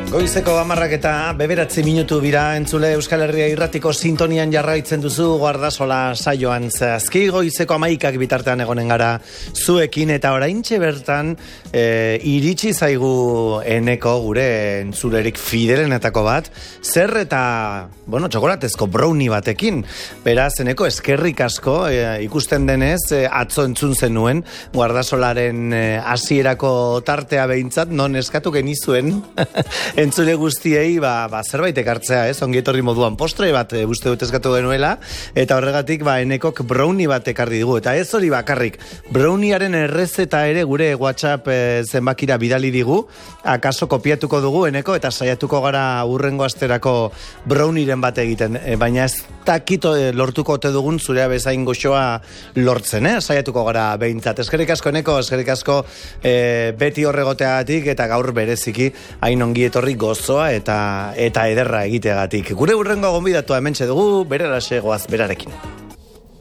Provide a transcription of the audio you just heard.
Goizeko 10 eta 9 minutu bira entzule Euskal Herria irratiko sintonian jarraitzen duzu Guardasola saioan zehazki. Goizeko 11 bitartean egonen gara zuekin eta oraintxe bertan iritsi zaigu Eneko gure entzulerik fidelenetako bat. Zer eta, txokolatezko brownie batekin. Beraz, Eneko eskerrik asko ikusten denez atzo entzun zenuen Guardasolaren hasierako tartea behintzat non eskatu genizuen entzule guztiei zerbait ekartzea, ongi etorri moduan postre bat uste dut eskatu genuela, eta horregatik Enekok brownie bat ekarri dugu, eta ez hori bakarrik, browniearen errezeta ere gure WhatsApp zenbakira bidali digu, akaso kopiatuko dugu Eneko, eta saiatuko gara urrengo asterako brownieren bat egiten, baina ez takito lortuko ote dugun zurea bezain goxoa lortzen, saiatuko gara behintzat. Eskerrik asko Eneko, eskerrik asko beti horregoteagatik, eta gaur bereziki hain ongi etorri gozoa eta ederra egiteagatik. Gure urrengo gonbidatua hementxe dugu, bereraxe goaz berarekin.